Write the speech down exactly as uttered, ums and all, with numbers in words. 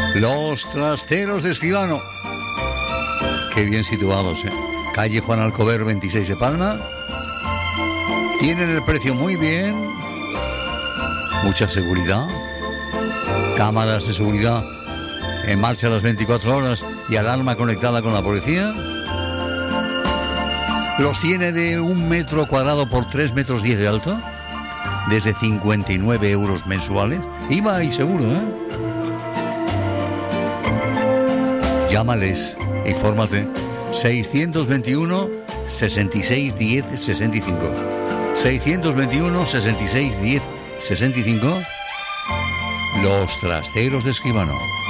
Los Trasteros de Escribano. Qué bien situados, ¿eh? Calle Juan Alcover veintiséis de Palma. Tienen el precio muy bien. Mucha seguridad. Cámaras de seguridad en marcha las veinticuatro horas y alarma conectada con la policía. Los tiene de un metro cuadrado por tres metros diez de alto, desde cincuenta y nueve euros mensuales. I V A y seguro, ¿eh? Llámales e infórmate. seiscientos veintiuno, sesenta y seis, diez, sesenta y cinco. seiscientos veintiuno, sesenta y seis, diez, sesenta y cinco. Los Trasteros de Escribano.